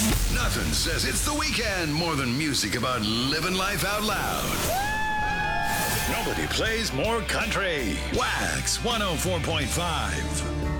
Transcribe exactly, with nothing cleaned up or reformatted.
Nothing says it's the weekend more than music about living life out loud. Nobody plays more country. Wax one oh four point five.